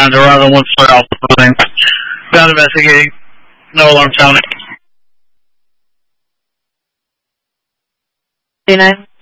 and around 1 story off the building. Found investigating. No alarm sounding. 39.